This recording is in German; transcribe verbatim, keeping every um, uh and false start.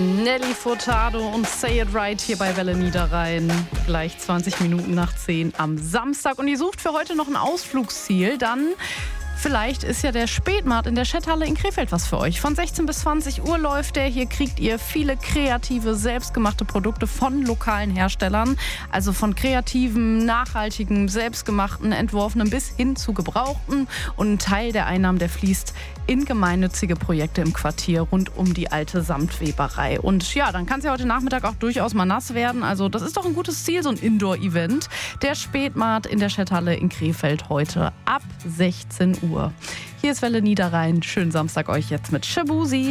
Nelly Furtado und Say It Right hier bei Welle Niederrhein. Gleich zwanzig Minuten nach zehn am Samstag. Und ihr sucht für heute noch ein Ausflugsziel, dann vielleicht ist ja der Spätmarkt in der Schetthalle in Krefeld was für euch. Von sechzehn bis zwanzig Uhr läuft der. Hier kriegt ihr viele kreative, selbstgemachte Produkte von lokalen Herstellern. Also von kreativen, nachhaltigen, selbstgemachten, entworfenen bis hin zu gebrauchten. Und ein Teil der Einnahmen, der fließt in gemeinnützige Projekte im Quartier rund um die alte Samtweberei. Und ja, dann kann es ja heute Nachmittag auch durchaus mal nass werden. Also das ist doch ein gutes Ziel, so ein Indoor-Event. Der Spätmarkt in der Schetthalle in Krefeld heute ab sechzehn Uhr. Hier ist Welle Niederrhein. Schönen Samstag euch jetzt mit Shabuzi.